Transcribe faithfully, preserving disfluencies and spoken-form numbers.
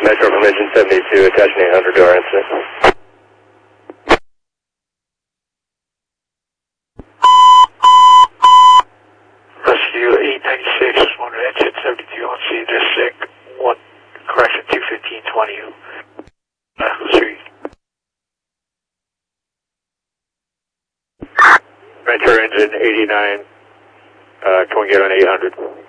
Metro Information seventy-two, attaching eight hundred to our incident. Rescue eight ninety-six, one exit seventy-two on C, this sick, one, correction two fifteen twenty, uh, street. Venture engine eighty-nine, uh, can we get on eight hundred?